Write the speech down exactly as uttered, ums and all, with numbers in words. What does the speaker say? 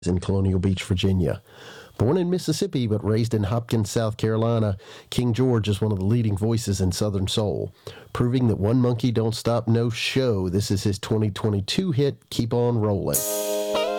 in Colonial Beach, Virginia. Born in Mississippi but raised in Hopkins, South Carolina, King George is one of the leading voices in Southern soul. Proving that One Monkey Don't Stop No Show, this is his twenty twenty-two hit, Keep On Rollin'.